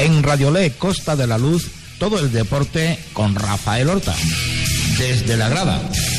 En Radiolé Costa de la Luz, todo el deporte con Rafael Horta. Desde la grada.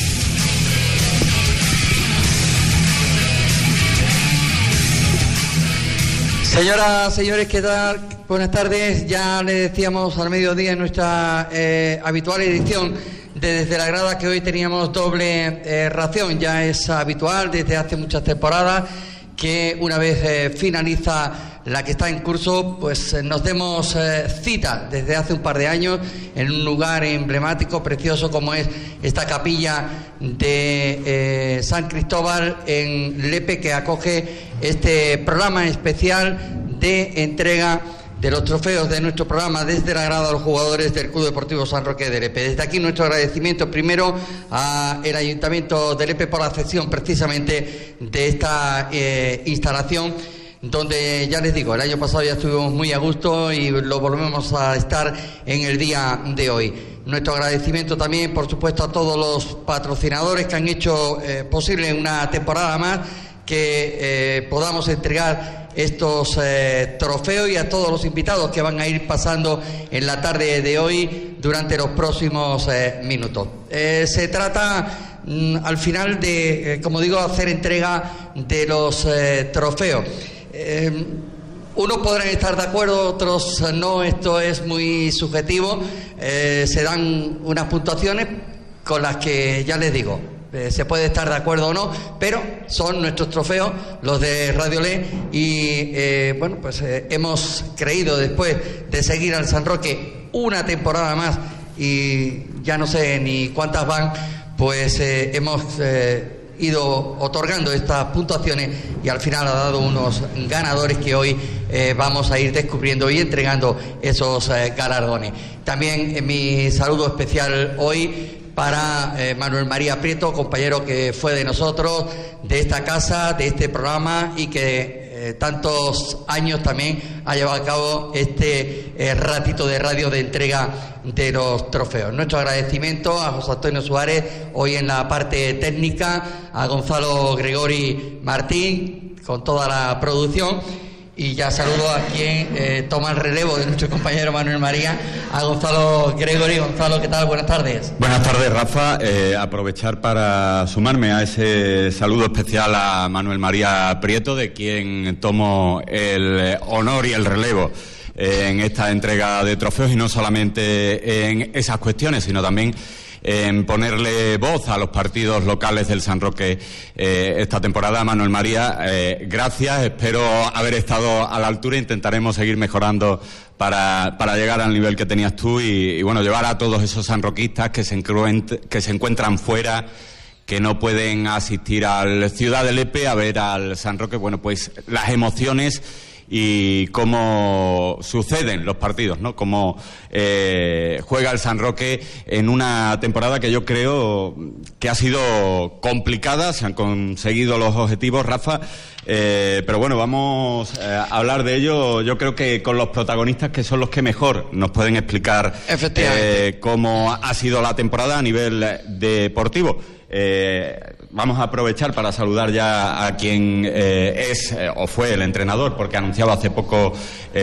Señoras, señores, ¿qué tal? Buenas tardes. Ya le decíamos al mediodía en nuestra habitual edición de Desde la Grada que hoy teníamos doble ración. Ya es habitual desde hace muchas temporadas que una vez finaliza la que está en curso, pues nos demos cita desde hace un par de años en un lugar emblemático, precioso como es esta capilla de San Cristóbal en Lepe, que acoge este programa especial de entrega de los trofeos de nuestro programa Desde la Grada a los jugadores del Club Deportivo San Roque de Lepe. Desde aquí nuestro agradecimiento primero al Ayuntamiento de Lepe por la cesión precisamente de esta instalación, donde ya les digo, el año pasado ya estuvimos muy a gusto y lo volvemos a estar en el día de hoy. Nuestro agradecimiento también, por supuesto, a todos los patrocinadores que han hecho posible una temporada más que podamos entregar estos trofeos, y a todos los invitados que van a ir pasando en la tarde de hoy durante los próximos minutos. Se trata al final de, como digo, hacer entrega de los trofeos. Unos podrán estar de acuerdo, otros no, esto es muy subjetivo. Se dan unas puntuaciones con las que ya les digo, se puede estar de acuerdo o no, pero son nuestros trofeos, los de Radiolé, y bueno, pues hemos creído, después de seguir al San Roque una temporada más, y ya no sé ni cuántas van, pues hemos ido otorgando estas puntuaciones, y al final ha dado unos ganadores que hoy vamos a ir descubriendo y entregando esos galardones. También mi saludo especial hoy para Manuel María Prieto, compañero que fue de nosotros, de esta casa, de este programa, y que tantos años también ha llevado a cabo este ratito de radio de entrega de los trofeos. Nuestro agradecimiento a José Antonio Suárez, hoy en la parte técnica, a Gonzalo Gregori Martín, con toda la producción. Y ya saludo a quien toma el relevo de nuestro compañero Manuel María, a Gonzalo Gregori. Gonzalo, ¿qué tal? Buenas tardes. Buenas tardes, Rafa. Aprovechar para sumarme a ese saludo especial a Manuel María Prieto, de quien tomo el honor y el relevo en esta entrega de trofeos, y no solamente en esas cuestiones, sino también en ponerle voz a los partidos locales del San Roque esta temporada. Manuel María, gracias, espero haber estado a la altura. Intentaremos seguir mejorando para llegar al nivel que tenías tú y bueno, llevar a todos esos sanroquistas que se encuentran fuera, que no pueden asistir al Ciudad de Lepe a ver al San Roque, bueno, pues las emociones y cómo suceden los partidos, ¿no? Cómo juega el San Roque en una temporada que yo creo que ha sido complicada. Se han conseguido los objetivos, Rafa, pero bueno, vamos a hablar de ello. Yo creo que con los protagonistas, que son los que mejor nos pueden explicar cómo ha sido la temporada a nivel deportivo. Vamos a aprovechar para saludar ya a quien es o fue el entrenador, porque anunciaba hace poco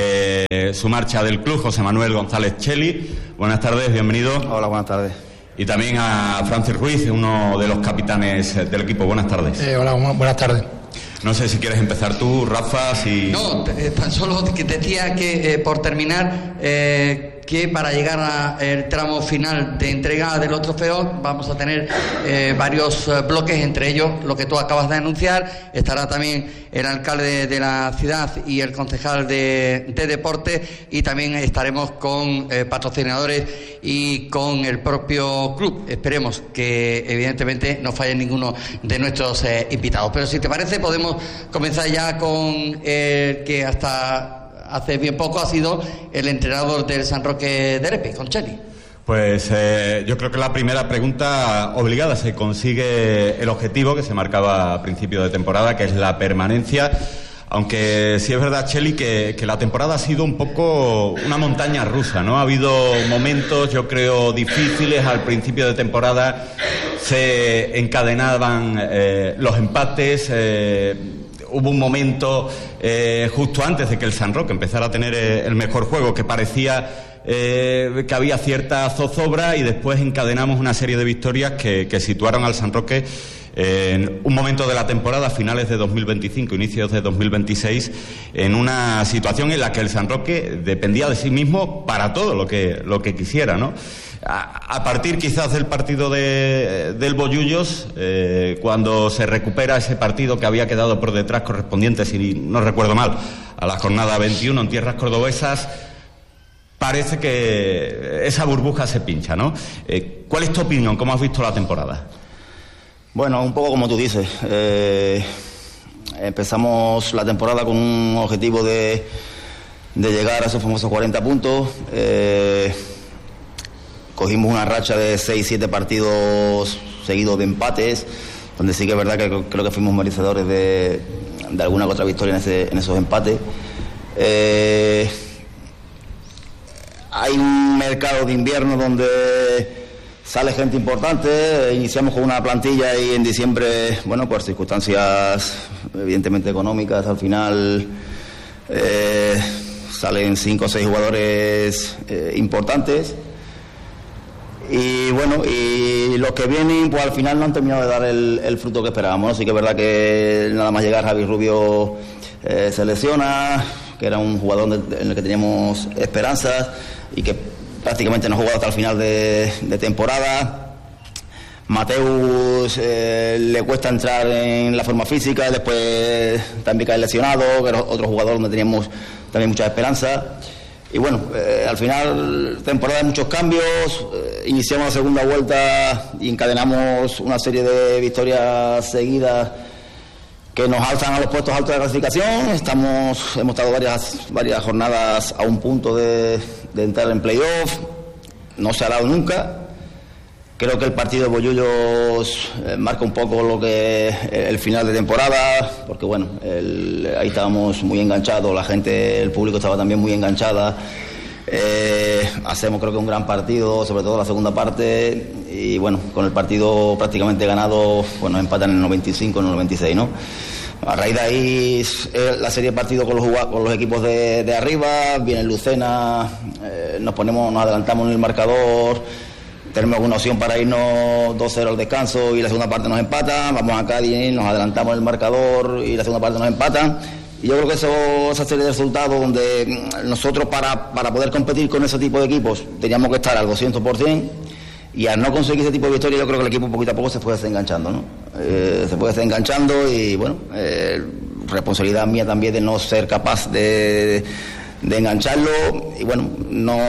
su marcha del club, José Manuel González Cheli. Buenas tardes, bienvenido. Hola, buenas tardes. Y también a Francis Ruiz, uno de los capitanes del equipo. Buenas tardes. Hola, buenas tardes. No sé si quieres empezar tú, Rafa, si... No, tan solo que decía que por terminar, que para llegar al tramo final de entrega de los trofeos vamos a tener varios bloques, entre ellos lo que tú acabas de anunciar. Estará también el alcalde de la ciudad y el concejal de deporte, y también estaremos con patrocinadores y con el propio club. Esperemos que evidentemente no falle ninguno de nuestros invitados, pero si te parece podemos comenzar ya con el que hasta hace bien poco ha sido el entrenador del San Roque de Lepe, con Cheli. Pues yo creo que la primera pregunta obligada: se consigue el objetivo que se marcaba a principio de temporada, que es la permanencia. Aunque sí es verdad, Cheli, que la temporada ha sido un poco una montaña rusa, ¿no? Ha habido momentos, yo creo, difíciles. Al principio de temporada se encadenaban los empates, hubo un momento justo antes de que el San Roque empezara a tener el mejor juego, que parecía que había cierta zozobra, y después encadenamos una serie de victorias que situaron al San Roque en un momento de la temporada, finales de 2025, inicios de 2026, en una situación en la que el San Roque dependía de sí mismo para todo lo que quisiera, ¿no? A partir quizás del partido del Bollullos, cuando se recupera ese partido que había quedado por detrás, correspondiente, si no recuerdo mal, a la jornada 21 en tierras cordobesas, parece que esa burbuja se pincha, ¿no? ¿Cuál es tu opinión? ¿Cómo has visto la temporada? Bueno, un poco como tú dices. Empezamos la temporada con un objetivo de llegar a esos famosos 40 puntos. Cogimos una racha de 6-7 partidos seguidos de empates, donde sí que es verdad que creo que fuimos merecedores de alguna que otra victoria en esos empates. Hay un mercado de invierno donde sale gente importante. Iniciamos con una plantilla y en diciembre, bueno, por circunstancias evidentemente económicas, al final salen 5 o 6 jugadores importantes. Y bueno, y los que vienen, pues al final no han terminado de dar el fruto que esperábamos, ¿no? Sí que es verdad que nada más llegar Javi Rubio se lesiona, que era un jugador en el que teníamos esperanzas y que prácticamente no ha jugado hasta el final de temporada. Mateus le cuesta entrar en la forma física, después también cae lesionado, que era otro jugador donde teníamos también mucha esperanza. Y bueno, al final, temporada de muchos cambios, iniciamos la segunda vuelta y encadenamos una serie de victorias seguidas que nos alzan a los puestos altos de la clasificación. Hemos estado varias jornadas a un punto de entrar en playoff, no se ha dado nunca. Creo que el partido de Bollullos marca un poco lo que el final de temporada, porque bueno, ahí estábamos muy enganchados, la gente, el público estaba también muy enganchada. Hacemos creo que un gran partido, sobre todo la segunda parte, y bueno, con el partido prácticamente ganado, pues nos empatan en el 95, en el 96, ¿no? A raíz de ahí la serie de partidos con los equipos de arriba, viene Lucena, nos adelantamos en el marcador. Tenemos alguna opción para irnos 2-0 al descanso y la segunda parte nos empatan. Vamos a Cádiz, nos adelantamos en el marcador y la segunda parte nos empatan. Y yo creo que esa serie de resultados donde nosotros para poder competir con ese tipo de equipos teníamos que estar al 200%, y al no conseguir ese tipo de victoria yo creo que el equipo poquito a poco se fue desenganchando, ¿no? Se fue desenganchando y bueno, responsabilidad mía también de no ser capaz de engancharlo, y bueno, no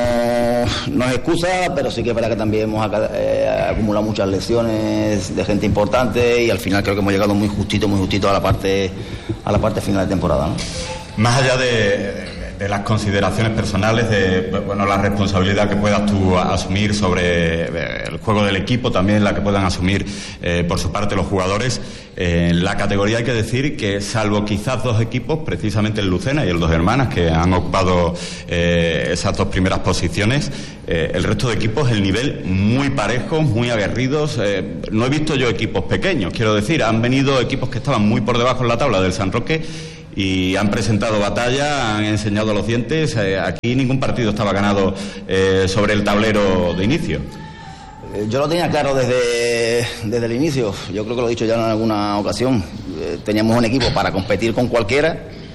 es excusa, pero sí que es verdad que también hemos acumulado muchas lesiones de gente importante y al final creo que hemos llegado muy justito a la parte final de temporada, ¿no? Más allá de las consideraciones personales, la responsabilidad que puedas tú asumir sobre el juego del equipo, también la que puedan asumir por su parte los jugadores, en la categoría hay que decir que salvo quizás 2 equipos, precisamente el Lucena y el Dos Hermanas, que han ocupado esas 2 primeras posiciones, el resto de equipos el nivel muy parejo, muy aguerridos. No he visto yo equipos pequeños, quiero decir, han venido equipos que estaban muy por debajo en la tabla del San Roque y han presentado batalla, han enseñado los dientes. Aquí ningún partido estaba ganado sobre el tablero de inicio. Yo lo tenía claro desde el inicio. Yo creo que lo he dicho ya en alguna ocasión. Teníamos un equipo para competir con cualquiera.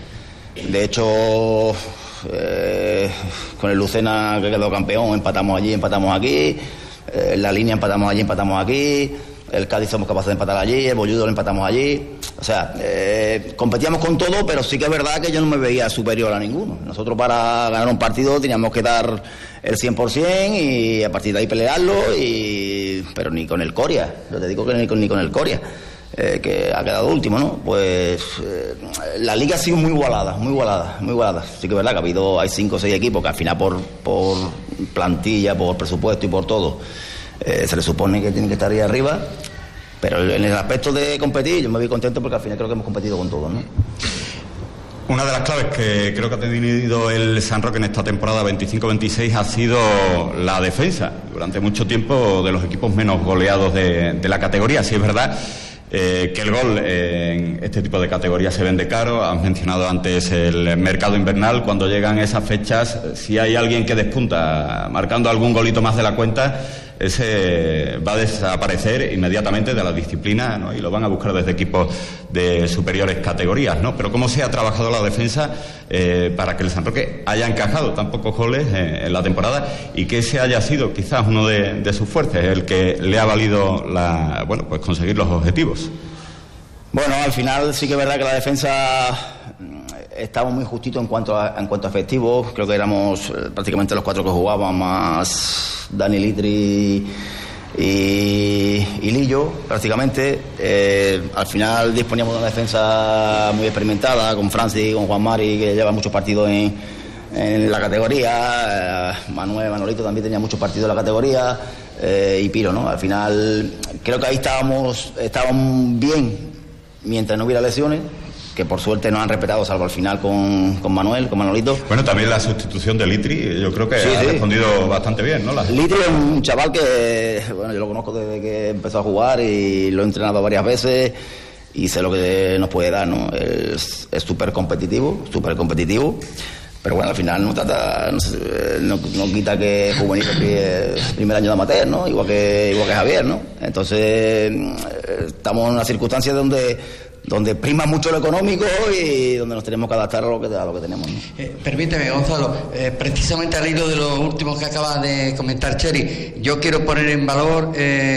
De hecho, con el Lucena, que quedó campeón, empatamos allí, empatamos aquí. La línea empatamos allí, empatamos aquí. El Cádiz somos capaces de empatar allí, el Bolludo lo empatamos allí. O sea, competíamos con todo, pero sí que es verdad que yo no me veía superior a ninguno. Nosotros para ganar un partido teníamos que dar el 100% y a partir de ahí pelearlo, pero ni con el Coria. Yo te digo que ni con el Coria, que ha quedado último, ¿no? Pues la liga ha sido muy igualada. Sí que es verdad que hay 5 o 6 equipos que al final por plantilla, por presupuesto y por todo, se le supone que tienen que estar ahí arriba, pero en el aspecto de competir yo me voy contento porque al final creo que hemos competido con todos, ¿no? Una de las claves que creo que ha tenido el San Roque en esta temporada 25-26 ha sido la defensa. Durante mucho tiempo de los equipos menos goleados de la categoría. Sí es verdad que el gol en este tipo de categorías se vende caro. Has mencionado antes el mercado invernal. Cuando llegan esas fechas, si hay alguien que despunta marcando algún golito más de la cuenta, ese va a desaparecer inmediatamente de la disciplina, ¿no? Y lo van a buscar desde equipos de superiores categorías, ¿no? Pero ¿cómo se ha trabajado la defensa para que el San Roque haya encajado tan pocos goles en la temporada y que ese haya sido quizás uno de sus fuertes, el que le ha valido pues conseguir los objetivos? Bueno, al final sí que es verdad que la defensa estaba muy justito en cuanto a efectivos. Creo que éramos prácticamente los 4 que jugaban, más Dani Litri y Lillo, prácticamente. Al final disponíamos de una defensa muy experimentada, con Francis, con Juan Mari, que lleva muchos partidos en la categoría. Manolito también tenía muchos partidos en la categoría. Y Piro, ¿no? Al final creo que ahí estábamos bien mientras no hubiera lesiones, que por suerte nos han respetado, salvo al final con Manolito. Bueno, también la sustitución de Litri, yo creo que ha respondido bastante bien, ¿no? Litri es un chaval que, bueno, yo lo conozco desde que empezó a jugar y lo he entrenado varias veces y sé lo que nos puede dar, ¿no? Es súper competitivo, pero bueno, al final no quita que es juvenil el primer año de amateur, ¿no? Igual que Javier, ¿no? Entonces estamos en una circunstancia donde prima mucho lo económico y donde nos tenemos que adaptar a lo que tenemos, ¿no? Permíteme, Gonzalo, precisamente al hilo de los últimos que acaba de comentar Cheri, yo quiero poner en valor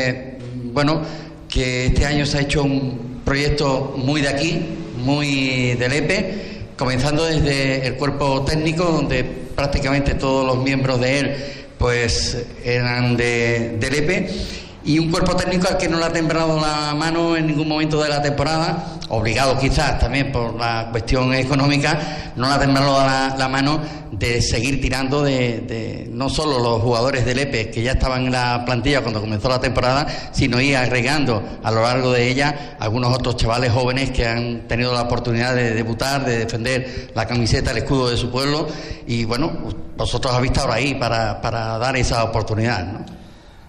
que este año se ha hecho un proyecto muy de aquí, muy del EPE, comenzando desde el cuerpo técnico, donde prácticamente todos los miembros de él pues eran del EPE, y un cuerpo técnico al que no le ha temblado la mano en ningún momento de la temporada, obligado quizás también por la cuestión económica, no le ha temblado la mano de seguir tirando de no solo los jugadores del EPE que ya estaban en la plantilla cuando comenzó la temporada, sino ir agregando a lo largo de ella algunos otros chavales jóvenes que han tenido la oportunidad de debutar, de defender la camiseta, el escudo de su pueblo, y bueno, vosotros habéis estado ahí para dar esa oportunidad, ¿no?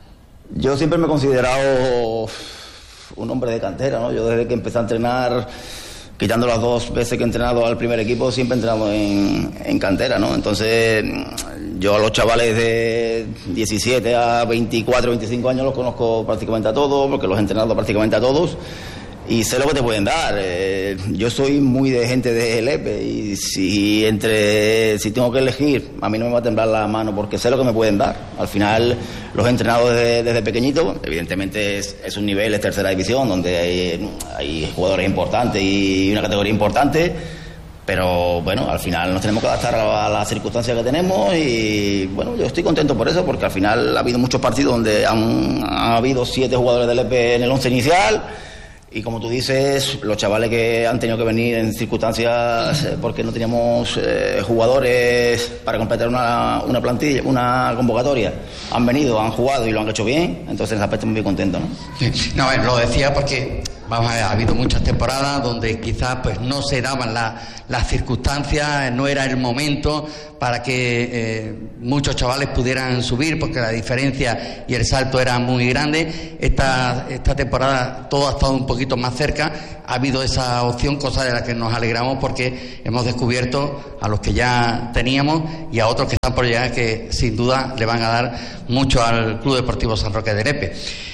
Yo siempre me he considerado un hombre de cantera, ¿no? Yo desde que empecé a entrenar, quitando las 2 veces que he entrenado al primer equipo, siempre he entrenado en cantera, ¿no? Entonces, yo a los chavales de 17 a 24, 25 años los conozco prácticamente a todos, porque los he entrenado prácticamente a todos, y sé lo que te pueden dar. Yo soy muy de gente de Lepe, y si tengo que elegir, a mí no me va a temblar la mano porque sé lo que me pueden dar. Al final los he entrenado desde pequeñito. Evidentemente es un nivel, es tercera división, donde hay jugadores importantes y una categoría importante, pero bueno, al final nos tenemos que adaptar a las circunstancias que tenemos, y bueno, yo estoy contento por eso, porque al final ha habido muchos partidos donde han habido 7 jugadores del EPE en el 11 inicial. Y como tú dices, los chavales que han tenido que venir en circunstancias porque no teníamos jugadores para completar una plantilla, una convocatoria, han venido, han jugado y lo han hecho bien. Entonces en ese aspecto muy contento, ¿no? Sí. No, lo decía porque ha habido muchas temporadas donde quizás pues no se daban las circunstancias, no era el momento para que muchos chavales pudieran subir, porque la diferencia y el salto era muy grande. Esta temporada todo ha estado un poquito más cerca, ha habido esa opción, cosa de la que nos alegramos, porque hemos descubierto a los que ya teníamos y a otros que están por llegar, que sin duda le van a dar mucho al Club Deportivo San Roque de Lepe.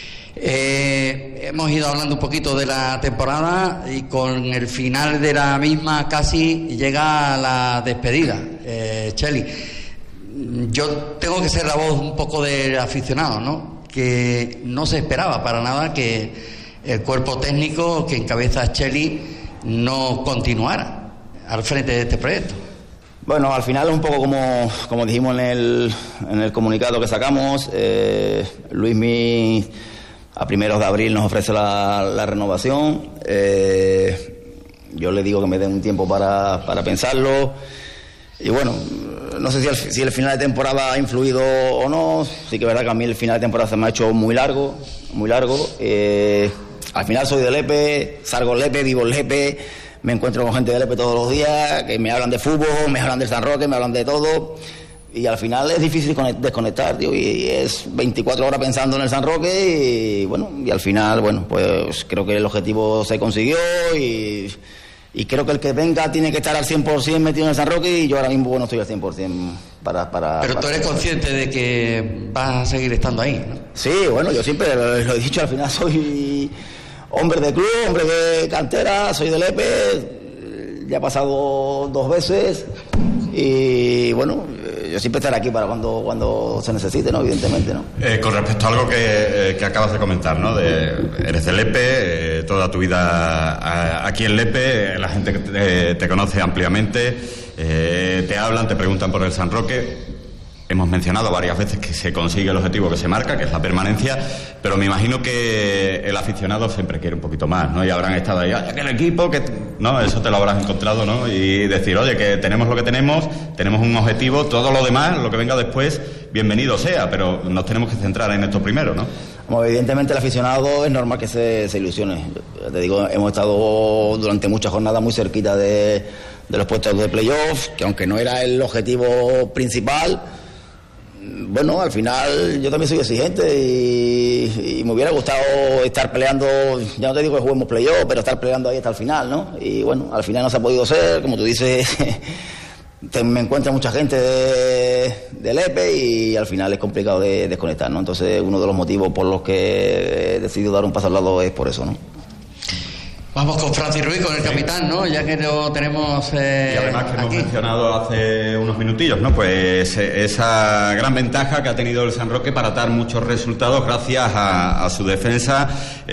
Hemos ido hablando un poquito de la temporada, y con el final de la misma casi llega la despedida. Cheli, yo tengo que ser la voz un poco del aficionado, ¿no? Que no se esperaba para nada que el cuerpo técnico que encabeza Cheli no continuara al frente de este proyecto. Bueno, al final es un poco como dijimos en el comunicado que sacamos. Luismi a primeros de abril nos ofrece la renovación. Yo le digo que me den un tiempo para pensarlo. Y bueno, no sé si el final de temporada ha influido o no. Sí que es verdad que a mí el final de temporada se me ha hecho muy largo. Al final soy de Lepe, salgo en Lepe, vivo en Lepe, me encuentro con gente de Lepe todos los días, que me hablan de fútbol, me hablan del San Roque, me hablan de todo. y al final es difícil desconectar, tío, y es 24 horas pensando en el San Roque y bueno, y al final, bueno, pues creo que el objetivo se consiguió y creo que el que venga tiene que estar al 100% metido en el San Roque y yo ahora mismo no estoy al 100% para... Pero tú eres consciente de que vas a seguir estando ahí, ¿no? Sí, bueno, yo siempre lo he dicho, al final soy hombre de club, hombre de cantera, soy del EPE, ya he pasado 2 veces y bueno, yo siempre estaré aquí para cuando se necesite, ¿no? Evidentemente, ¿no? Con respecto a algo que acabas de comentar, ¿no? Eres del Lepe, toda tu vida aquí en Lepe, la gente que te conoce ampliamente, te hablan, te preguntan por el San Roque. Hemos mencionado varias veces que se consigue el objetivo que se marca, que es la permanencia, pero me imagino que el aficionado siempre quiere un poquito más, ¿no? Y habrán estado ahí, que el equipo, ¿no? Eso te lo habrás encontrado, ¿no? Y decir, oye, que tenemos lo que tenemos un objetivo, todo lo demás, lo que venga después, bienvenido sea, pero nos tenemos que centrar en esto primero, ¿no? Bueno, evidentemente el aficionado es normal que se ilusione. Te digo, hemos estado durante muchas jornadas muy cerquita de los puestos de playoff, que aunque no era el objetivo principal, bueno, al final yo también soy exigente y me hubiera gustado estar peleando, ya no te digo que juguemos playoff, pero estar peleando ahí hasta el final, ¿no? Y bueno, al final no se ha podido ser, como tú dices, me encuentra mucha gente del EPE y al final es complicado de desconectar, ¿no? Entonces uno de los motivos por los que he decidido dar un paso al lado es por eso, ¿no? Vamos con Francis Ruiz, con el capitán, ¿no? Ya que lo tenemos y además que hemos aquí mencionado hace unos minutillos, ¿no? Pues esa gran ventaja que ha tenido el San Roque para dar muchos resultados gracias a su defensa.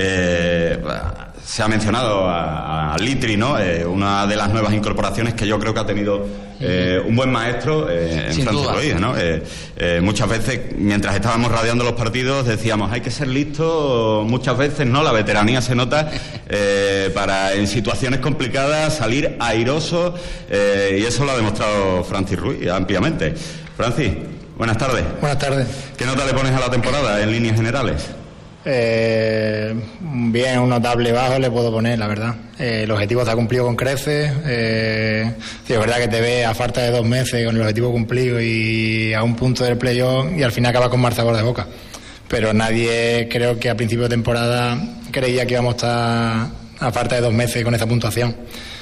Se ha mencionado a Litri, ¿no? Una de las nuevas incorporaciones que yo creo que ha tenido un buen maestro en Francis Ruiz, ¿no? Muchas veces, mientras estábamos radiando los partidos, decíamos, hay que ser listo, muchas veces, ¿no? La veteranía se nota para, en situaciones complicadas, salir airoso, y eso lo ha demostrado Francis Ruiz ampliamente. Francis, buenas tardes. Buenas tardes. ¿Qué nota le pones a la temporada en líneas generales? Bien, un notable bajo le puedo poner, la verdad. El objetivo se ha cumplido con creces. Sí, es verdad que te ves a falta de 2 meses con el objetivo cumplido y a un punto del playoff y al final acaba con mal sabor de boca. Pero nadie, creo que a principio de temporada creía que íbamos a estar a falta de 2 meses con esa puntuación.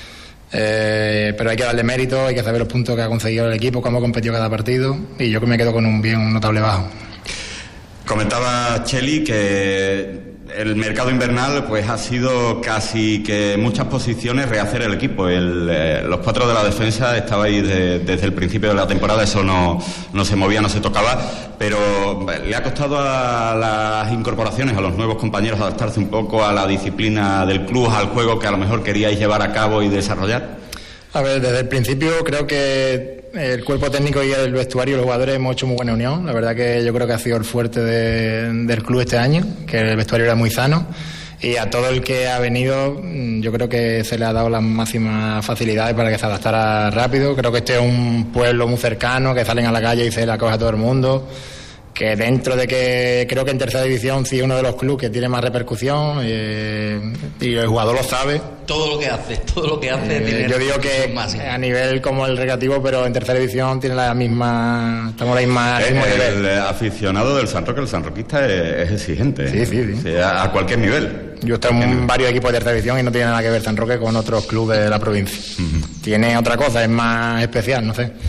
Pero hay que darle mérito, hay que saber los puntos que ha conseguido el equipo, cómo ha competido cada partido y yo que me quedo con un notable bajo. Comentaba Cheli que el mercado invernal pues ha sido casi que muchas posiciones rehacer el equipo. Los 4 de la defensa estabais desde el principio de la temporada, eso no se movía, no se tocaba, pero le ha costado a las incorporaciones, a los nuevos compañeros, adaptarse un poco a la disciplina del club, al juego que a lo mejor queríais llevar a cabo y desarrollar. A ver, desde el principio creo que el cuerpo técnico y el vestuario, los jugadores, hemos hecho muy buena unión. La verdad que yo creo que ha sido el fuerte del club este año, que el vestuario era muy sano. Y a todo el que ha venido, yo creo que se le ha dado las máximas facilidades para que se adaptara rápido. Creo que este es un pueblo muy cercano, que salen a la calle y se le acoge a todo el mundo. Que dentro de que creo que en tercera división sí es uno de los clubes que tiene más repercusión y el jugador lo sabe. Todo lo que hace tiene yo digo que a nivel como el recreativo, pero en tercera división tiene la misma, estamos a la misma nivel. El aficionado del San Roque, el sanroquista es exigente. Sí. A cualquier nivel. Yo he estado en varios equipos de tercera división y no tiene nada que ver San Roque con otros clubes de la provincia. Tiene otra cosa, es más especial, no sé.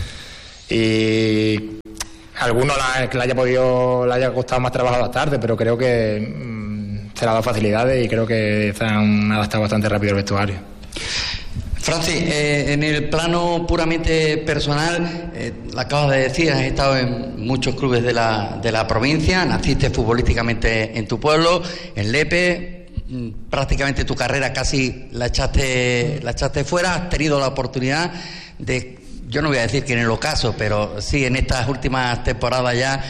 Y algunos le haya costado más trabajo adaptarse, pero creo que se le ha dado facilidades y creo que se han adaptado bastante rápido el vestuario. Francis, en el plano puramente personal, acabas de decir, has estado en muchos clubes de la provincia, naciste futbolísticamente en tu pueblo, en Lepe, prácticamente tu carrera casi la echaste fuera, has tenido la oportunidad de, yo no voy a decir que en el ocaso, pero sí en estas últimas temporadas ya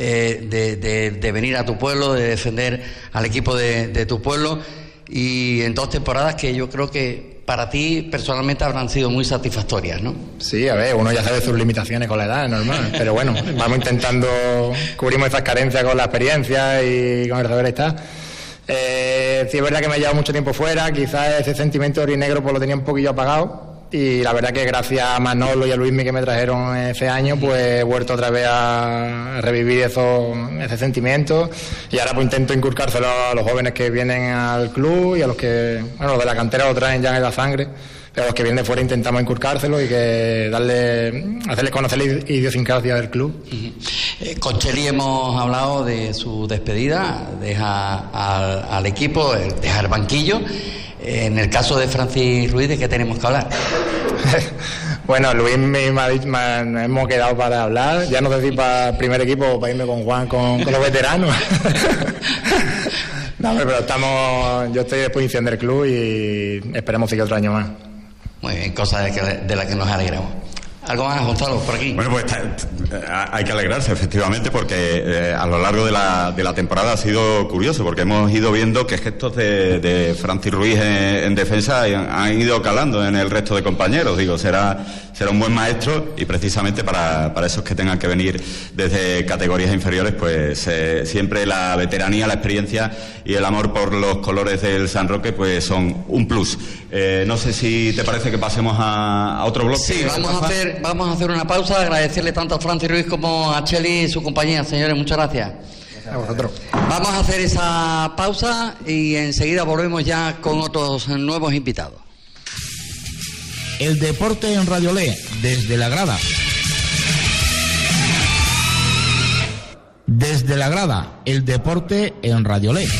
de venir a tu pueblo, de defender al equipo de tu pueblo, y en 2 temporadas que yo creo que para ti personalmente habrán sido muy satisfactorias, ¿no? Sí, a ver, uno ya sabe sus limitaciones con la edad, es normal, pero bueno, vamos intentando, cubrimos esas carencias con la experiencia y con el saber estar. Sí, es verdad que me he llevado mucho tiempo fuera, quizás ese sentimiento orinegro pues lo tenía un poquillo apagado, y la verdad que gracias a Manolo y a Luismi que me trajeron ese año, pues he vuelto otra vez a revivir ese sentimiento, y ahora pues intento inculcárselo a los jóvenes que vienen al club, y a los que, bueno, los de la cantera lo traen ya en la sangre, pero a los que vienen de fuera intentamos inculcárselo y que hacerles conocer la idiosincrasia del club. Con Cheli hemos hablado de su despedida, deja al equipo, deja el banquillo. En el caso de Francis Ruiz, ¿de qué tenemos que hablar? Bueno, Luis me ha dicho, hemos quedado para hablar, ya no sé si para el primer equipo o para irme con Juan, con los veteranos. No, pero yo estoy a disposición del club y esperemos seguir otro año más. Muy bien, cosa de la que nos alegramos. ¿Algo más, Gonzalo, por aquí? Bueno, pues hay que alegrarse, efectivamente, porque a lo largo de la temporada ha sido curioso, porque hemos ido viendo que gestos de Francis Ruiz en defensa han ido calando en el resto de compañeros. Digo, será un buen maestro, y precisamente para esos que tengan que venir desde categorías inferiores, pues siempre la veteranía, la experiencia y el amor por los colores del San Roque pues son un plus. No sé si te parece que pasemos a otro bloque. Sí, vamos a hacer una pausa, agradecerle tanto a Francis Ruiz como a Cheli y su compañía. Señores, muchas gracias. A vosotros. Vamos a hacer esa pausa y enseguida volvemos ya con otros nuevos invitados. El deporte en Radio Le, desde la grada. Desde la grada, el deporte en Radio Le.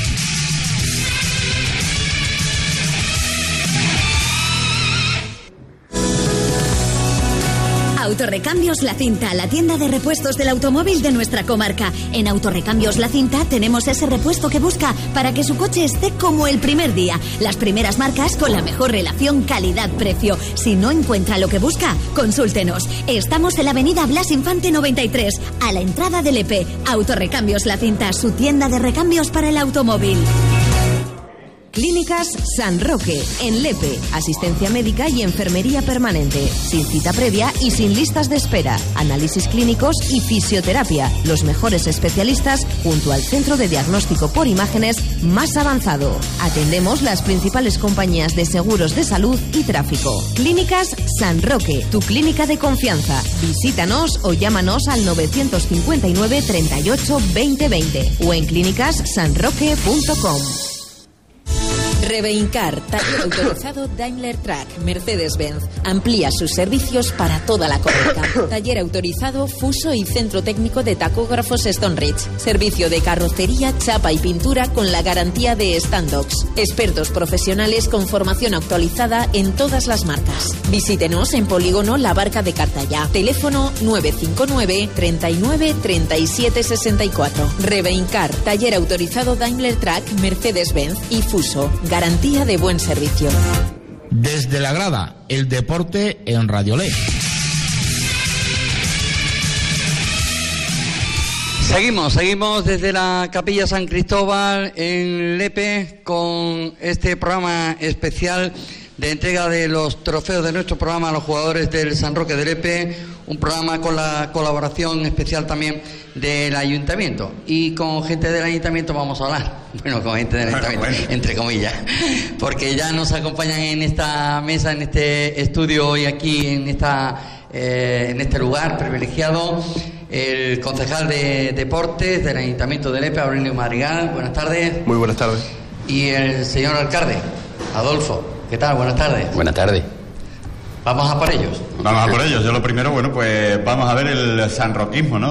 Autorrecambios La Cinta, la tienda de repuestos del automóvil de nuestra comarca. En Autorrecambios La Cinta tenemos ese repuesto que busca para que su coche esté como el primer día. Las primeras marcas con la mejor relación calidad-precio. Si no encuentra lo que busca, consúltenos. Estamos en la avenida Blas Infante 93, a la entrada del EP. Autorrecambios La Cinta, su tienda de recambios para el automóvil. Clínicas San Roque, en Lepe. Asistencia médica y enfermería permanente. Sin cita previa y sin listas de espera. Análisis clínicos y fisioterapia. Los mejores especialistas junto al centro de diagnóstico por imágenes más avanzado. Atendemos las principales compañías de seguros de salud y tráfico. Clínicas San Roque, tu clínica de confianza. Visítanos o llámanos al 959 38 20 20 o en clínicassanroque.com. Reveincar, taller autorizado Daimler Truck, Mercedes-Benz. Amplía sus servicios para toda la comarca. Taller autorizado Fuso y Centro Técnico de Tacógrafos Stoneridge. Servicio de carrocería, chapa y pintura con la garantía de Standox. Expertos profesionales con formación actualizada en todas las marcas. Visítenos en Polígono La Barca de Cartaya. Teléfono 959 39 37 64. Reveincar, taller autorizado Daimler Truck, Mercedes-Benz y Fuso. Garantía de buen servicio. Desde la grada, el deporte en Radio Le. Seguimos desde la Capilla San Cristóbal en Lepe con este programa especial de entrega de los trofeos de nuestro programa a los jugadores del San Roque de Lepe, un programa con la colaboración especial también del Ayuntamiento. Y con gente del Ayuntamiento vamos a hablar, bueno, con gente del Ayuntamiento, entre comillas, porque ya nos acompañan en esta mesa, en este estudio hoy aquí, en este lugar privilegiado, el concejal de Deportes del Ayuntamiento de Lepe, Aurelio Madrigal. Buenas tardes. Muy buenas tardes. Y el señor alcalde, Adolfo. ¿Qué tal? Buenas tardes. Buenas tardes. Vamos a por ellos. Vamos a por ellos. Yo lo primero, bueno, pues vamos a ver el sanroquismo, ¿no?